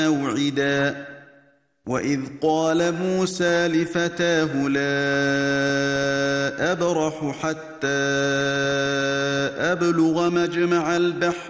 موعدا وإذ قال موسى لفتاه لا أبرح حتى أبلغ مجمع البحرين